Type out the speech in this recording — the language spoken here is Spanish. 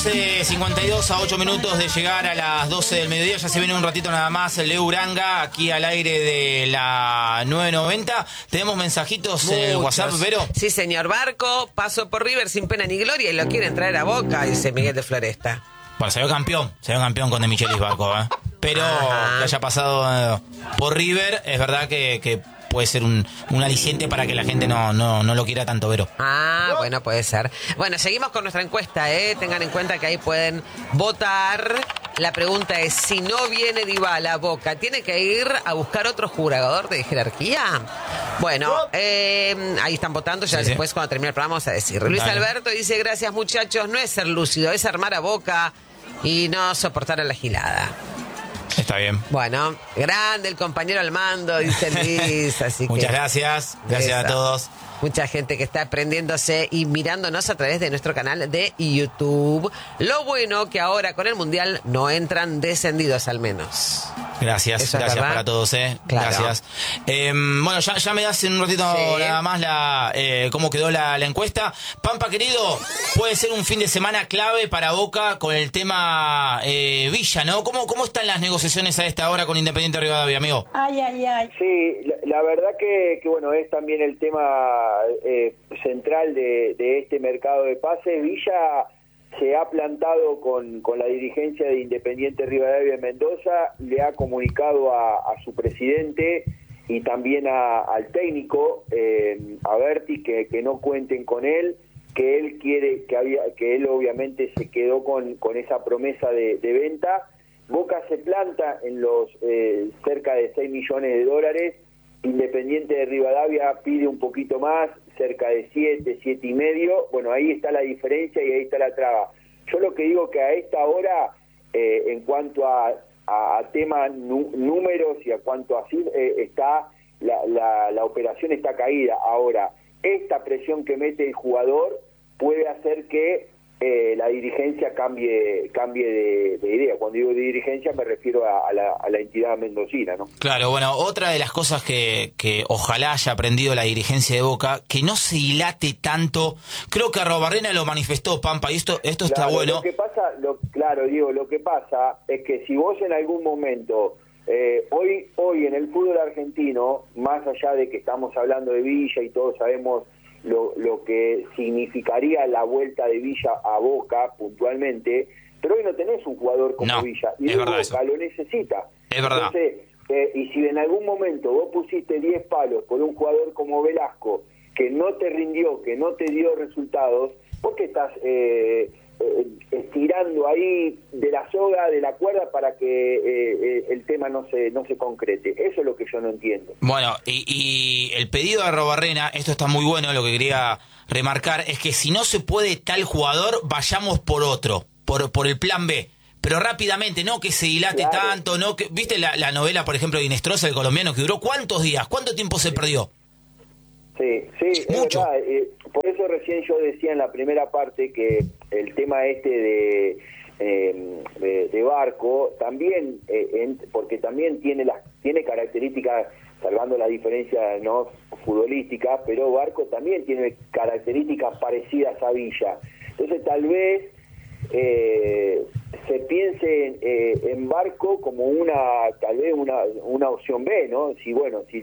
11:52 a 8 minutos de llegar a las 12 del mediodía. Ya se viene un ratito nada más el Leo Uranga aquí al aire de la 990. Tenemos mensajitos en el WhatsApp, Vero. Sí, señor. Barco pasó por River sin pena ni gloria y lo quieren traer a Boca, dice Miguel de Floresta. Bueno, se ve campeón con De Michelis Barco, ¿eh? Pero que haya pasado por River, es verdad que puede ser un aliciente para que la gente no lo quiera tanto, Vero. Bueno, puede ser. Bueno, seguimos con nuestra encuesta, ¿eh? Tengan en cuenta que ahí pueden votar. La pregunta es, si no viene Dybala a Boca, ¿tiene que ir a buscar otro jugador de jerarquía? Bueno, ahí están votando, ya después cuando termine el programa vamos a decir. Luis Alberto dice, gracias muchachos, no es ser lúcido, es armar a Boca y no soportar a la gilada. Está bien. Bueno, grande el compañero al mando, dice Luis, así Muchas gracias a todos. Mucha gente que está aprendiéndose y mirándonos a través de nuestro canal de YouTube. Lo bueno que ahora con el Mundial no entran descendidos al menos. Gracias para todos, Claro. Gracias. Bueno, ya me das en un ratito nada más cómo quedó la encuesta. Pampa, querido, puede ser un fin de semana clave para Boca con el tema Villa, ¿no? ¿Cómo están las negociaciones a esta hora con Independiente Rivadavia, amigo? Ay. Sí, la verdad que bueno, es también el tema central de este mercado de pases. Villa se ha plantado con la dirigencia de Independiente Rivadavia de Mendoza, le ha comunicado a su presidente y también al técnico, a Berti, que no cuenten con él, que él quiere, que él obviamente se quedó con esa promesa de venta. Boca se planta en los cerca de 6 millones de dólares, Independiente de Rivadavia pide un poquito más, cerca de 7,5. Bueno, ahí está la diferencia y ahí está la traba. Yo lo que digo que a esta hora, en cuanto a tema números y a cuanto a está la operación está caída. Ahora, esta presión que mete el jugador puede hacer que la dirigencia cambie de idea. Cuando digo de dirigencia me refiero a la entidad mendocina, ¿no? Claro, bueno, otra de las cosas que ojalá haya aprendido la dirigencia de Boca, que no se dilate tanto. Creo que Arrobarrena lo manifestó, Pampa, y esto está bueno. Lo que pasa, lo que pasa es que si vos en algún momento, hoy en el fútbol argentino, más allá de que estamos hablando de Villa y todos sabemos lo que significaría la vuelta de Villa a Boca puntualmente, pero hoy no tenés un jugador como Villa, y Boca lo necesita. Es verdad. Entonces, y si en algún momento vos pusiste 10 palos por un jugador como Velasco, que no te rindió, que no te dio resultados, ¿por qué estás estirando ahí de la soga, de la cuerda, para que el tema no se concrete? Eso es lo que yo no entiendo. Bueno, y el pedido de Arrobarrena, esto está muy bueno, lo que quería remarcar, es que si no se puede tal jugador, vayamos por otro, por el plan B. Pero rápidamente, no que se dilate tanto, no que... ¿Viste la novela, por ejemplo, de Inestrosa, el colombiano, que duró cuántos días? ¿Cuánto tiempo se perdió? Sí, mucho. Es verdad. Por eso recién yo decía en la primera parte que el tema de Barco también, porque también tiene características, salvando la diferencia no futbolística, pero Barco también tiene características parecidas a Villa. Entonces tal vez se piense en Barco como una opción B, ¿no? Si